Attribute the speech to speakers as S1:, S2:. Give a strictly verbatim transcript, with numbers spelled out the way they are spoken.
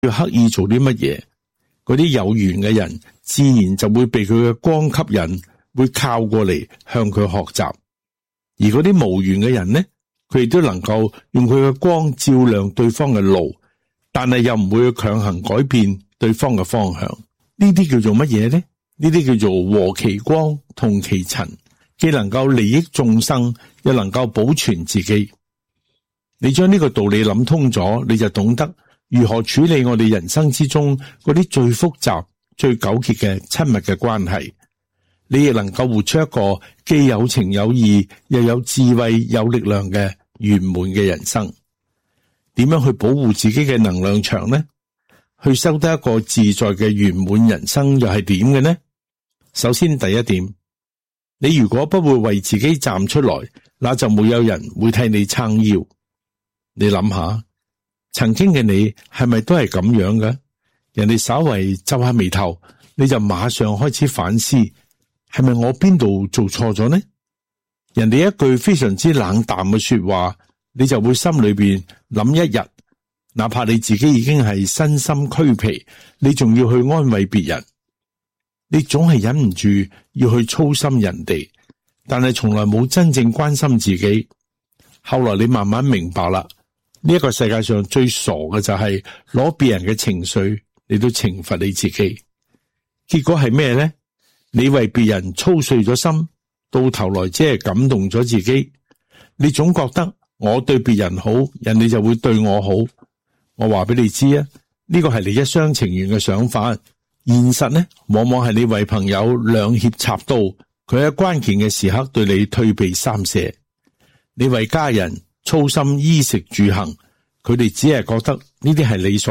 S1: 要刻意做啲乜嘢，嗰啲有緣嘅人自然就會被佢嘅光吸引，會靠過嚟向佢學習。而嗰啲無緣嘅人呢，佢亦都能夠用佢嘅光照亮對方嘅路，但係又唔會去強行改變對方嘅方向。呢啲叫做乜嘢呢？呢啲叫做和其光同其塵，既能夠利益眾生，又能夠保存自己。你將呢個道理諗通咗，你就懂得如何處理我哋人生之中嗰啲最複雜、最糾結嘅親密嘅關係。你亦能夠活出一個既有情有義，又有智慧有力量嘅圓滿嘅人生。點樣去保護自己嘅能量場呢？去收得一個自在嘅圓滿人生又係點嘅呢？首先第一點，你如果不會為自己站出來，那就沒有人會替你撐腰。你諗下，曾經嘅你係咪都係咁樣嘅？人哋稍為皺下眉頭，你就馬上開始反思，係咪我邊度做錯咗呢？人哋一句非常之冷淡嘅說話，你就會心裏邊諗一日，哪怕你自己已經係身心俱疲，你仲要去安慰別人，你總係忍唔住要去操心人哋，但係從來冇真正關心自己。後來你慢慢明白啦，呢一個世界上最傻嘅就係攞別人嘅情緒嚟到懲罰你自己。結果係咩呢？你為別人操碎咗心，到頭來只係感動咗自己。你總覺得我對別人好，人哋就會對我好。我話俾你知啊，呢個係你一廂情願嘅想法。現實呢，往往係你為朋友兩肋插刀，佢喺關鍵嘅時刻對你退避三舍。你為家人操心衣食住行，佢哋只係覺得呢啲係理所